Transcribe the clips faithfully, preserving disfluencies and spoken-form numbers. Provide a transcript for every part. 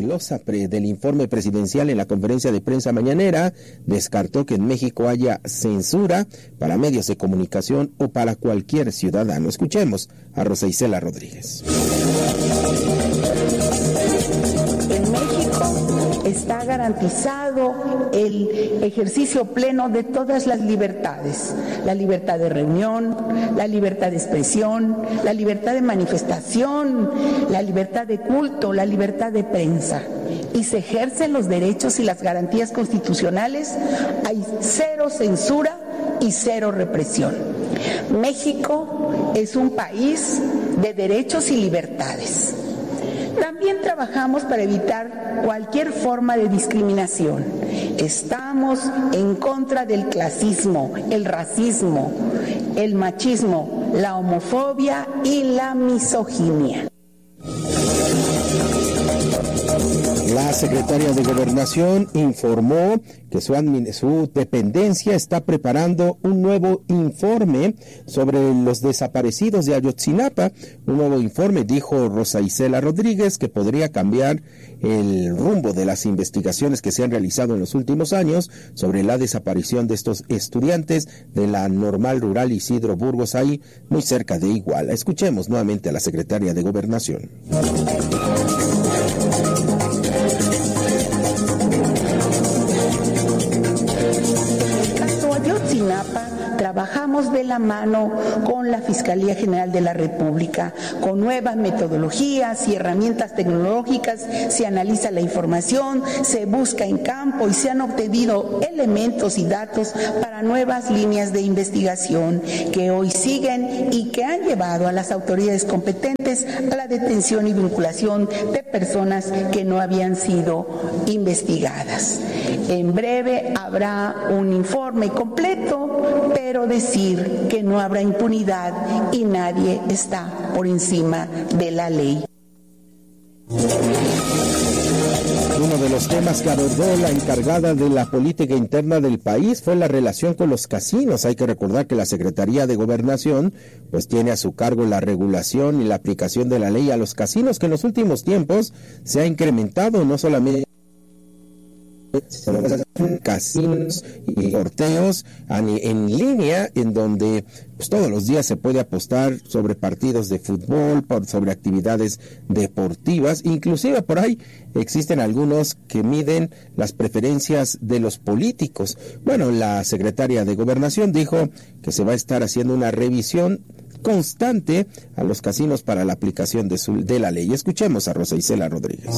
glosa pre, del informe presidencial en la conferencia de prensa mañanera, descartó que en México haya censura para medios de comunicación o para cualquier ciudadano. Escuchemos a Rosa Isela Rodríguez. En México está garantizado el ejercicio pleno de todas las libertades, la libertad de reunión, la libertad de expresión, la libertad de manifestación, la libertad de culto, la libertad de prensa. Y se ejercen los derechos y las garantías constitucionales, hay cero censura y cero represión. México es un país de derechos y libertades. También trabajamos para evitar cualquier forma de discriminación. Estamos en contra del clasismo, el racismo, el machismo, la homofobia y la misoginia. La secretaria de Gobernación informó que su, su dependencia está preparando un nuevo informe sobre los desaparecidos de Ayotzinapa. Un nuevo informe, dijo Rosa Isela Rodríguez, que podría cambiar el rumbo de las investigaciones que se han realizado en los últimos años sobre la desaparición de estos estudiantes de la Normal Rural Isidro Burgos, ahí muy cerca de Iguala. Escuchemos nuevamente a la secretaria de Gobernación. Trabajamos de la mano con la Fiscalía General de la República, con nuevas metodologías y herramientas tecnológicas, se analiza la información, se busca en campo y se han obtenido elementos y datos para nuevas líneas de investigación que hoy siguen y que han llevado a las autoridades competentes a la detención y vinculación de personas que no habían sido investigadas. En breve habrá un informe completo, pero decir que no habrá impunidad y nadie está por encima de la ley. Uno de los temas que abordó la encargada de la política interna del país fue la relación con los casinos. Hay que recordar que la Secretaría de Gobernación pues tiene a su cargo la regulación y la aplicación de la ley a los casinos, que en los últimos tiempos se ha incrementado no solamente casinos y sorteos en línea, en donde pues todos los días se puede apostar sobre partidos de fútbol, por, sobre actividades deportivas. Inclusive por ahí existen algunos que miden las preferencias de los políticos. Bueno, la secretaria de Gobernación dijo que se va a estar haciendo una revisión constante a los casinos para la aplicación de, su, de la ley. Escuchemos a Rosa Isela Rodríguez.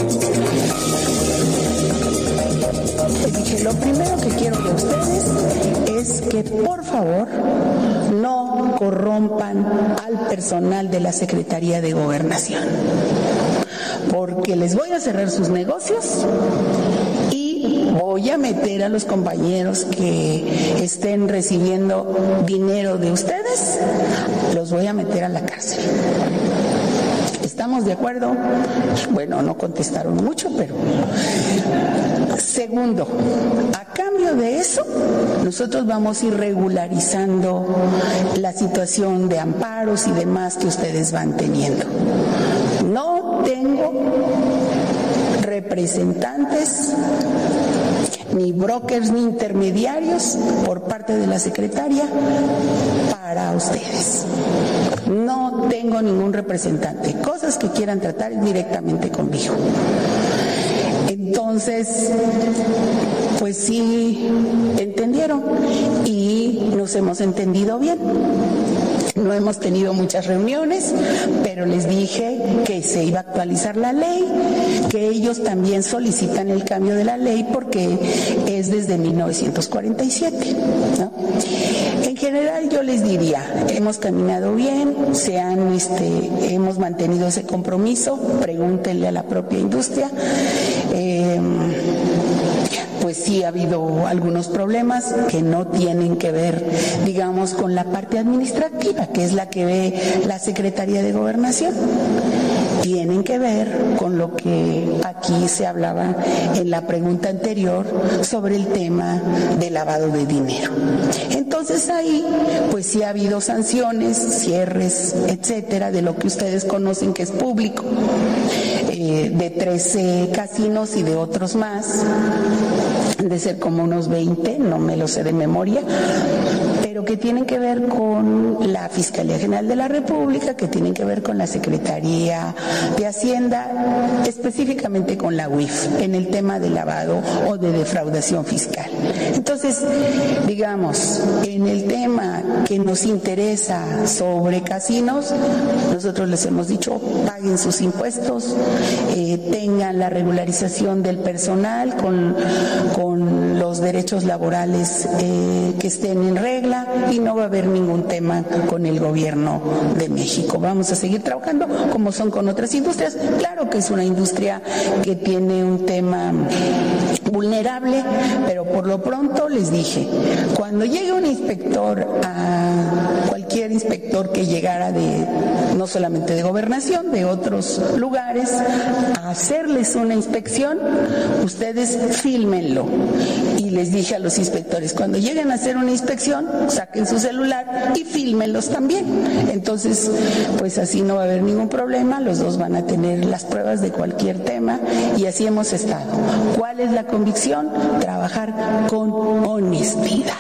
Lo primero que quiero de ustedes es que por favor no corrompan al personal de la Secretaría de Gobernación, porque les voy a cerrar sus negocios y voy a meter a los compañeros que estén recibiendo dinero de ustedes, los voy a meter a la cárcel. ¿Estamos de acuerdo? Bueno, no contestaron mucho, pero... Segundo, a cambio de eso, nosotros vamos a ir regularizando la situación de amparos y demás que ustedes van teniendo. No tengo representantes, ni brokers, ni intermediarios por parte de la secretaria para ustedes. No tengo ningún representante. Cosas que quieran tratar directamente conmigo. Entonces, pues sí, entendieron y nos hemos entendido bien. No hemos tenido muchas reuniones, pero les dije que se iba a actualizar la ley, que ellos también solicitan el cambio de la ley porque es desde mil novecientos cuarenta y siete, ¿no? En general yo les diría, hemos caminado bien, se han, este, hemos mantenido ese compromiso, pregúntenle a la propia industria. Eh, pues sí ha habido algunos problemas que no tienen que ver, digamos, con la parte administrativa, que es la que ve la Secretaría de Gobernación. tienen que ver con lo que aquí se hablaba en la pregunta anterior sobre el tema del lavado de dinero. Entonces ahí, pues sí ha habido sanciones, cierres, etcétera, de lo que ustedes conocen que es público, eh, de trece casinos y de otros más, de ser como unos veinte, no me lo sé de memoria, pero que tienen que ver con la Fiscalía General de la República, que tienen que ver con la Secretaría de Hacienda, específicamente con la U I F, en el tema de lavado o de defraudación fiscal. Entonces, digamos, en el tema que nos interesa sobre casinos, nosotros les hemos dicho, paguen sus impuestos, eh, tengan la regularización del personal con, con los derechos laborales eh, que estén en regla, y no va a haber ningún tema con el gobierno de México. Vamos a seguir trabajando como son con otras industrias. Claro que es una industria que tiene un tema vulnerable, pero por lo pronto les dije, cuando llegue un inspector, a cualquier inspector que llegara de, no solamente de gobernación, de otros lugares, a hacerles una inspección, ustedes fílmenlo. Y les dije a los inspectores, cuando lleguen a hacer una inspección, saquen su celular y fílmenlos también. Entonces, pues así no va a haber ningún problema, los dos van a tener las pruebas de cualquier tema y así hemos estado. ¿Cuál es la convicción? Trabajar con honestidad.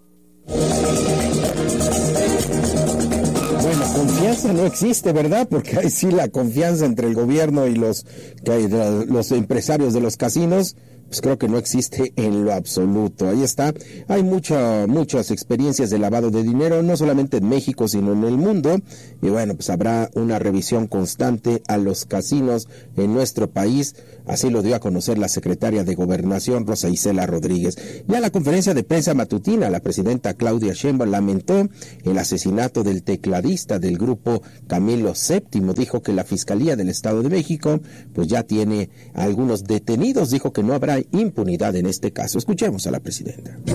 Bueno, confianza no existe, ¿verdad? Porque ahí sí la confianza entre el gobierno y los, los empresarios de los casinos, pues creo que no existe en lo absoluto. Ahí está. Hay mucha, muchas experiencias de lavado de dinero, no solamente en México, sino en el mundo. Y bueno, pues habrá una revisión constante a los casinos en nuestro país. Así lo dio a conocer la secretaria de Gobernación, Rosa Isela Rodríguez. Ya en la conferencia de prensa matutina, la presidenta Claudia Sheinbaum lamentó el asesinato del tecladista del grupo Camilo séptimo. Dijo que la Fiscalía del Estado de México pues ya tiene algunos detenidos. Dijo que no habrá impunidad en este caso. Escuchemos a la presidenta. Sí,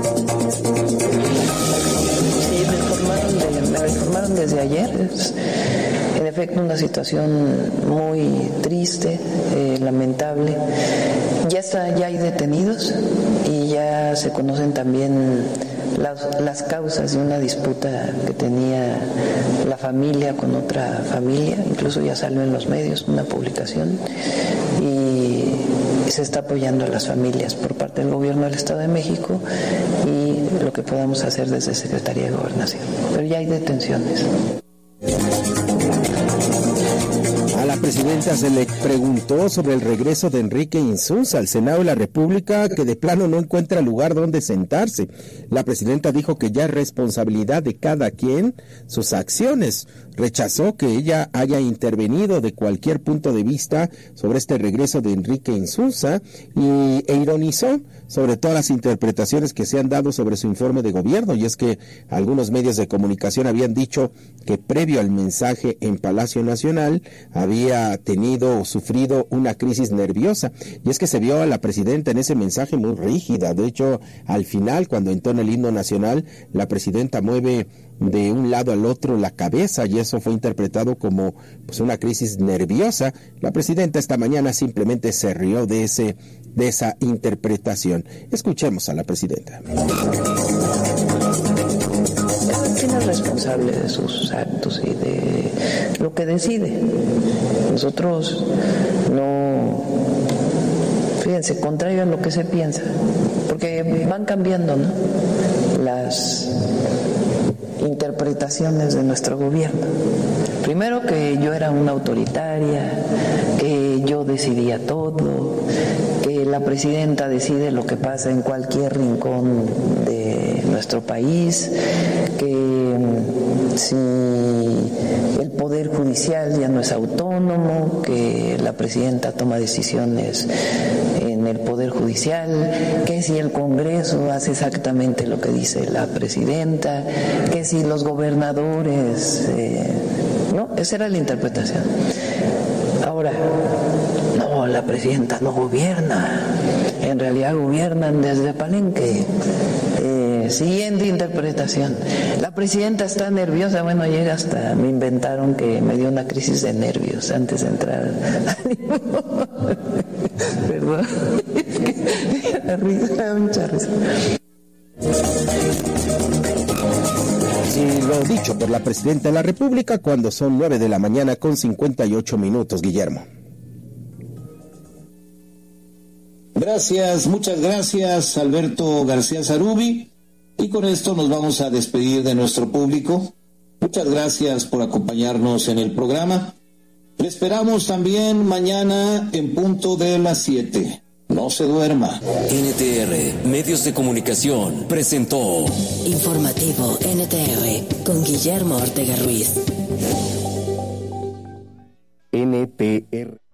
me informaron, de, me informaron desde ayer. Es, en efecto, una situación muy triste, eh, lamentable. Ya está, ya hay detenidos y ya se conocen también las, las causas de una disputa que tenía la familia con otra familia. Incluso ya salió en los medios una publicación y se está apoyando a las familias por parte del gobierno del Estado de México y lo que podamos hacer desde Secretaría de Gobernación. Pero ya hay detenciones. A la presidenta se le preguntó sobre el regreso de Enrique Insunza al Senado de la República, que de plano no encuentra lugar donde sentarse. La presidenta dijo que ya es responsabilidad de cada quien sus acciones. Rechazó que ella haya intervenido de cualquier punto de vista sobre este regreso de Enrique Insunza y, e ironizó sobre todas las interpretaciones que se han dado sobre su informe de gobierno, y es que algunos medios de comunicación habían dicho que previo al mensaje en Palacio Nacional había tenido o sufrido una crisis nerviosa, y es que se vio a la presidenta en ese mensaje muy rígida. De hecho, al final, cuando entona el himno nacional, la presidenta mueve de un lado al otro la cabeza, y eso fue interpretado como pues una crisis nerviosa. La presidenta esta mañana simplemente se rió de ese de esa interpretación. Escuchemos a la presidenta. ¿Quién es responsable de sus actos y de lo que decide? Nosotros no, fíjense, contrario a lo que se piensa, porque van cambiando, ¿no?, las interpretaciones de nuestro gobierno. Primero, que yo era una autoritaria, que yo decidía todo, que la presidenta decide lo que pasa en cualquier rincón de nuestro país, que si el Poder Judicial ya no es autónomo, que la presidenta toma decisiones en el Poder Judicial, que si el Congreso hace exactamente lo que dice la presidenta, que si los gobernadores, eh, ¿no? Esa era la interpretación. Ahora, no, la presidenta no gobierna, en realidad gobiernan desde Palenque. Eh, Núñez, siguiente interpretación. La presidenta está nerviosa, bueno, llega hasta, me inventaron que me dio una crisis de nervios antes de entrar. Perdón, es que me da risa, me da mucha risa. Y lo dicho por la presidenta de la República cuando son nueve de la mañana con cincuenta y ocho minutos, Guillermo. Gracias, muchas gracias, Alberto García Zarubi. Y con esto nos vamos a despedir de nuestro público. Muchas gracias por acompañarnos en el programa. Le esperamos también mañana en punto de las siete. No se duerma. N T R, Medios de Comunicación, presentó Informativo N T R con Guillermo Ortega Ruiz. N T R